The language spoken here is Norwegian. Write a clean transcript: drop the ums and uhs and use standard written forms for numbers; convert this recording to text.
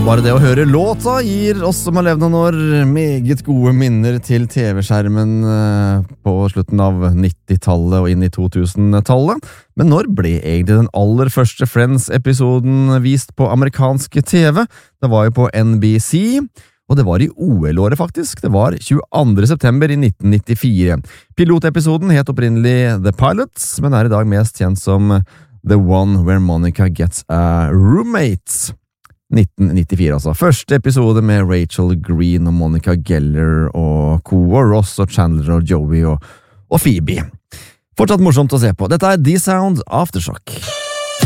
Bare det å høre låta gir oss som har levd noen år meget gode minner til TV-skjermen på slutten av 90-tallet og inn i 2000-tallet. Men når ble egentlig den aller første Friends-episoden vist på amerikanske TV? Det var jo på NBC, og det var i OL-året faktisk. Det var 22. september i 1994. Pilotepisoden het opprinnelig The Pilots, men er i dag mest kjent som The One Where Monica Gets a Roommate. 1994 altså. Første episode med Rachel Green og Monica Geller og co, og Ross og Chandler og Joey og Phoebe. Fortsatt morsomt å se på. Dette er The Sound Aftershock.